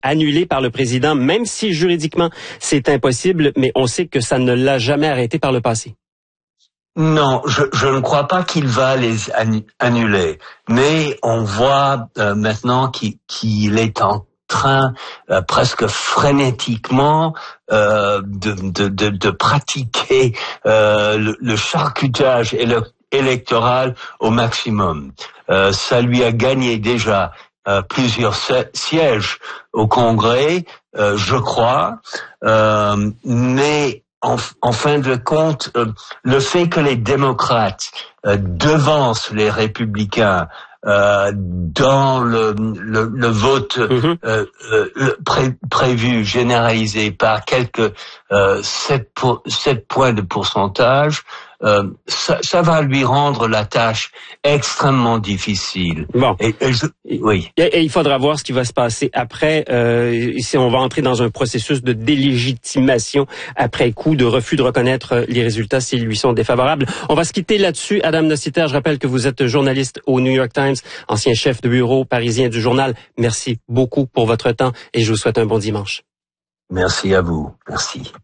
annulé par le président, même si juridiquement c'est impossible, mais on sait que ça ne l'a jamais arrêté par le passé. Non, je ne crois pas qu'il va les annuler, mais on voit maintenant qu'il est en train presque frénétiquement de pratiquer le charcutage électoral au maximum. Ça lui a gagné déjà plusieurs sièges au Congrès, je crois, mais en fin de compte, le fait que les démocrates devancent les républicains dans le vote prévu, généralisé par quelques 7 points de pourcentage, ça va lui rendre la tâche extrêmement difficile. Bon. Oui. Et il faudra voir ce qui va se passer après. Si on va entrer dans un processus de délégitimation après coup, de refus de reconnaître les résultats s'ils lui sont défavorables. On va se quitter là-dessus. Adam Nossiter, je rappelle que vous êtes journaliste au New York Times, ancien chef de bureau parisien du journal. Merci beaucoup pour votre temps et je vous souhaite un bon dimanche. Merci à vous. Merci.